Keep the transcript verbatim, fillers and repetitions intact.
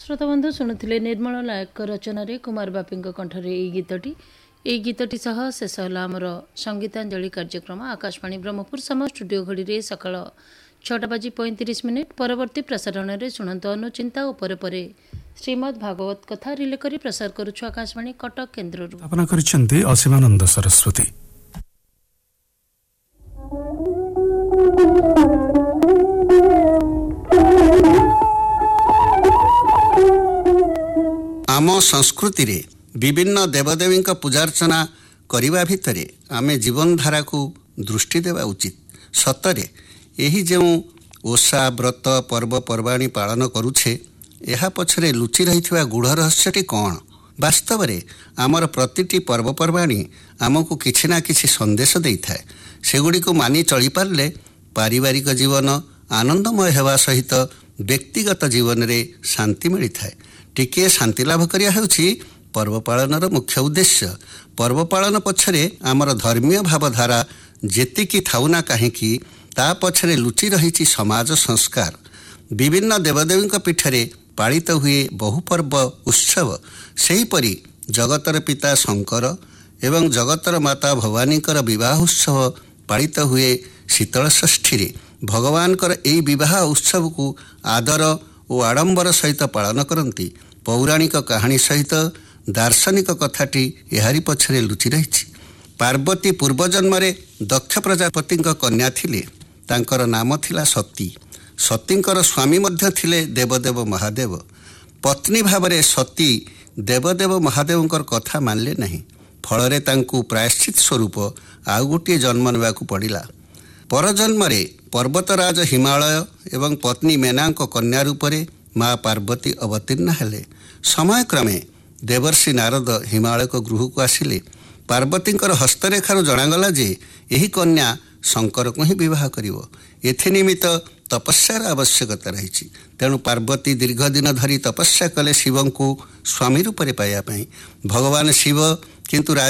श्रोताबंधु शुणुले निर्मल नायक रचन कुमार बापी कंठरे यही गीतटी यही गीतटी सह शेष है आमर संगीतांजलि कार्यक्रम आकाशवाणी ब्रह्मपुर सम स्टूडियो घड़ी सकाल छटा बाजी पैंतीस मिनिट परवर्ती प्रसारण में शुणु अनुचिंता और परे परे श्रीमद् भागवत कथा रिले करी प्रसार करुछु आकाशवाणी कटक केन्द्र स्थापना करिसेंती असीमानंद सरस्वती। आम संस्कृति रे विभिन्न देवदेवी पूजार्चना करने भितर आमे जीवनधारा को दृष्टि देवा उचित। सतरे यही जो ओषा व्रत पर्वपर्वाणी पालन करुछे यह पछरे लुचि रही गूढ़ रहस्यटी कौन? वास्तव में आमर प्रतिटी पर्वपर्वाणी आमको किछि ना किछि संदेश दे था। सेगुड़ी को मानि चली पारे पारिवारिक जीवन आनंदमय होगा सहित व्यक्तिगत जीवन रे शांति मिली था। टिके शांति लाभ करिया हेउछि पर्व पालनर मुख्य उद्देश्य। पर्व पालन पछरे आमर धर्मीय भावधारा जेतिकी थाउना काहेकि ता पछरे लुचि रही समाज संस्कार। विभिन्न देवदेवी पीठरे पालित हुए बहु पर्व उत्सव सेहीपरि जगतर पिता शंकर एवं जगतर माता भवानीकर विवाह उत्सव पालित हुए शीतल षष्ठी रे भगवान कर एई विवाह उत्सव को आदर और आडंबर सहित पालन करती। पौराणिक कहानी सहित दार्शनिक कथाटी एहारी पछरे लुचि रही। पार्वती पूर्वजन्म दक्ष प्रजापति कन्या थिले। तांकर नाम थिला सती। सतींकर स्वामी मध्य थिले देवदेव महादेव। पत्नी भावरे सती देवदेव महादेवंकर कथा मानले नहीं। फलरे तांकु प्रायश्चित स्वरूप आउ गोटे जन्म नेबाकु पड़िला। परजन्म पर्वतराज हिमालय एवं पत्नी मेनांक कन्या रूपरे माँ पार्वती अवतीर्ण हेले। समय क्रमे देवर्षि नारद हिमालय को गृह को आसिले। पार्वतींकर हस्तरेखार जनागला जे यही कन्या शंकर को ही विवाह करिवो। एथि निमित्त तपस्यार आवश्यकता रही। तेणु पार्वती दीर्घ दिन धरी तपस्या कले शिव को स्वामी रूप में पाइबा। भगवान शिव किंतु